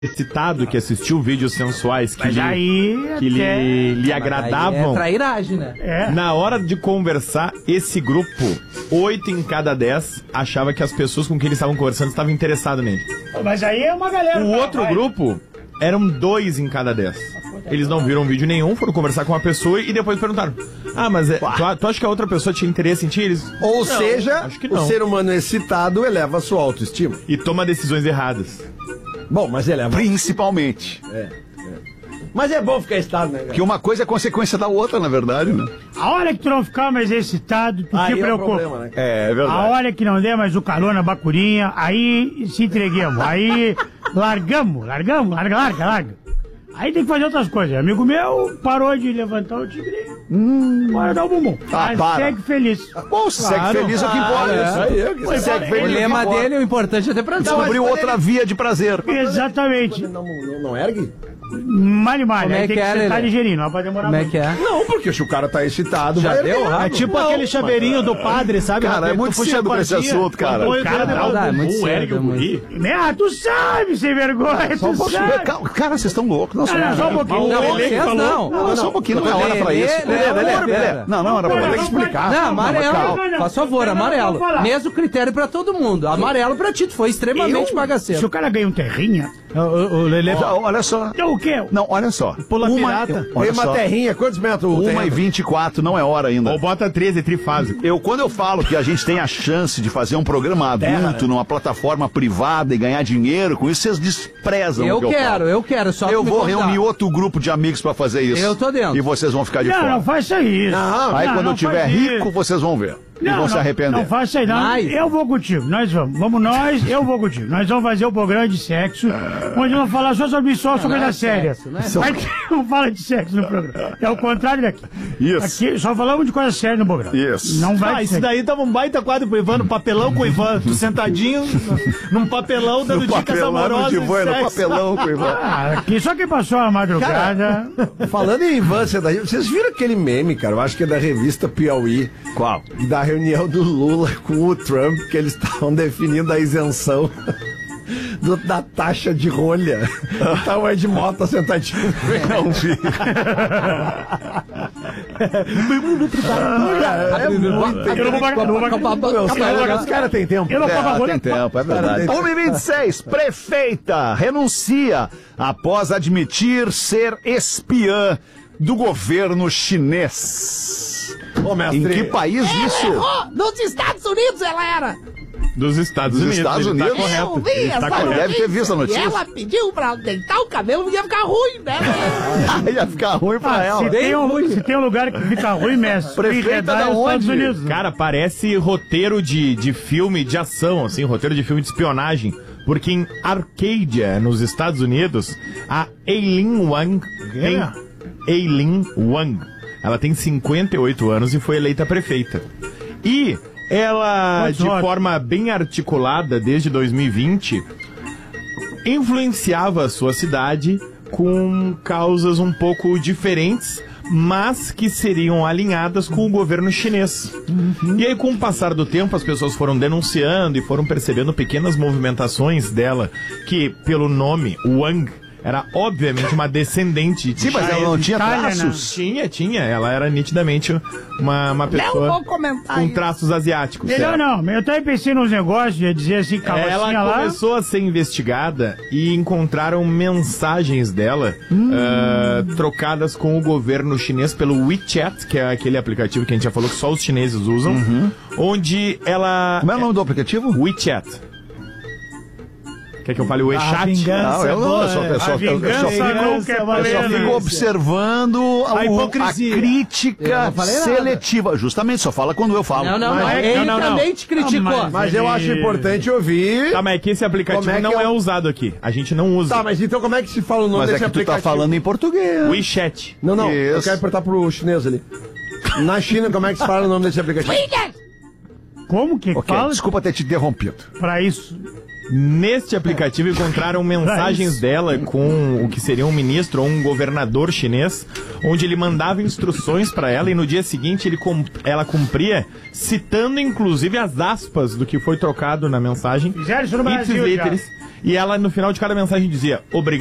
excitado que assistiu vídeos sensuais que, aí lhe agradavam. É trairagem, né? Na hora de conversar, esse grupo, 8 em cada 10, achava que as pessoas com quem eles estavam conversando estavam interessadas nele. Mas aí é uma galera. O outro grupo eram 2 em cada 10. Eles não viram vídeo nenhum, foram conversar com uma pessoa e depois perguntaram: ah, mas tu acha que a outra pessoa tinha interesse em ti? Eles, ou seja, o ser humano excitado eleva a sua autoestima. E toma decisões erradas. Bom, mas eleva. Principalmente. Mas é bom ficar excitado, né, cara? Porque uma coisa é consequência da outra, na verdade, né? A hora que tu não ficar mais excitado, tu te preocupa. Problema, né? É verdade. A hora que não der mais o calor na bacurinha, aí se entreguemos. Aí larga. Aí tem que fazer outras coisas. Amigo meu parou de levantar o tigrinho. Bora dar o bumbum. Segue feliz. Bom, segue feliz é o que importa. Segue feliz. O lema dele, o importante é ter prazer. Descobriu outra via de prazer. Exatamente. Não ergue? Male. Como Aí é tem que que é, sentar Lelê? digerindo, não vai demorar Como é muito. que é? Não, porque se o cara tá excitado, Já vai deu erguer. rabo? É tipo aquele chaveirinho do padre, sabe? Cara, é muito cedo pra esse assunto, cara. O cara dá é muito um ergue o cedo, guri. Tu sabe, sem vergonha, tu sabe. Cara, vocês estão loucos. Não, Só um pouquinho. Não, vocês não. Não, só um pouquinho, não é hora pra isso. Lelê. Não, era pra Tem que explicar. Não, amarelo. Faz favor, amarelo. falar. Mesmo critério pra todo mundo. Amarelo pra ti, tu foi extremamente Se bagaceiro. o cara ganha um terrinha, O Lelê Olha só. então o quê? Não, olha só. pula pirata. Tem Olha uma só. terrinha, quantos metros o terreno? 1h24, não é hora ainda. Ou bota 13, trifásico. Quando eu falo que a gente tem a chance de fazer um programa adulto numa plataforma privada e ganhar dinheiro, com isso vocês desprezam o que Eu quero, só Eu me vou contar. reunir outro grupo de amigos pra fazer isso. Eu tô dentro. E vocês vão ficar de Não, fora. não faça isso. Aí quando eu tiver faz rico, isso. vocês vão ver. E vão se arrepender. Não faça isso, não. Mas- Eu vou contigo. Nós vamos. Vamos nós, eu vou contigo. Nós vamos fazer um programa de sexo, onde vamos falar só sobre coisa séria. sexo, não é Aqui não fala de sexo no programa. É o contrário daqui. Isso. Aqui só falamos de coisa séria no programa. Isso. Não vai Isso ser. daí tava um baita quadro pro Ivan, no papelão com o Ivan. Tu sentadinho num papelão dando dicas amorosas. de voz, no sexo. papelão com o Ivan. Aqui só quem passou a madrugada. Falando em Ivan, vocês viram aquele meme, cara? Eu acho que é da revista Piauí. Qual? Da reunião do Lula com o Trump, que eles estavam definindo a isenção da taxa de rolha. Então é de moto sentadinho. Não vi. Os caras têm tempo. Eu não pago a rolha. Tem tempo, é verdade. 1h26, prefeita renuncia após admitir ser espiã do governo chinês. Ô, mestre. Em que país isso? Nos Estados Unidos ela era. Dos Estados Dos Unidos. Estados ele Unidos? Tá correto. Ele tá Cara, correto. deve ter visto a notícia. E ela pediu pra deitar o cabelo, ia ficar ruim, né? Ia ficar ruim pra ela. Se tem um lugar que fica ruim, mestre, Prefeita da é os Estados onde? Unidos. Cara, parece roteiro de filme de ação, assim, roteiro de filme de espionagem. Porque em Arcadia, nos Estados Unidos, a Eileen Wang ela tem 58 anos e foi eleita prefeita. E ela, de forma bem articulada, desde 2020, influenciava a sua cidade com causas um pouco diferentes, mas que seriam alinhadas com o governo chinês. E aí, com o passar do tempo, as pessoas foram denunciando e foram percebendo pequenas movimentações dela, que, pelo nome, Wang, era obviamente uma descendente de Sim, mas ela não tinha Itália, traços. Tinha. Ela era nitidamente uma pessoa vou comentar com isso. traços asiáticos. Melhor não, eu também pensei nos negócios, ia dizer assim, calcinha Ela lá. começou a ser investigada e encontraram mensagens dela trocadas com o governo chinês pelo WeChat, que é aquele aplicativo que a gente já falou que só os chineses usam, onde ela... Como é o nome do aplicativo? WeChat. Quer que eu fale o WeChat? vingança. Não, eu não, eu só fico observando A hipocrisia. a crítica Eu não falei nada. seletiva. Justamente, só fala quando eu falo. Ele também te criticou. Mas eu acho importante ouvir. Tá, mas é que esse aplicativo Como é que não é é o- usado aqui. A gente não usa. Tá, mas então como é que se fala o nome Mas é desse que tu tá aplicativo? falando em português. WeChat. Não, eu Isso. quero perguntar pro chinês ali. Na China, como é que se fala o nome desse aplicativo? Como que Ok, fala desculpa ter te interrompido. pra isso? Neste aplicativo encontraram mensagens dela com o que seria um ministro ou um governador chinês, onde ele mandava instruções para ela e no dia seguinte ela cumpria, citando inclusive as aspas do que foi trocado na mensagem. Fizeram isso no Brasil já. E ela, no final de cada mensagem, dizia: obrigado.